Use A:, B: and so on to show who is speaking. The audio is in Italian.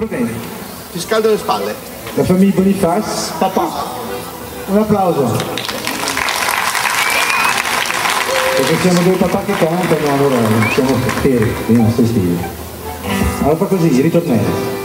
A: Va bene.
B: Ti scaldo le spalle.
A: La famiglia Boniface, papà. Un applauso. Perché siamo due papà che cantano, allora siamo per i nostri stili. Allora fa così, ritornello.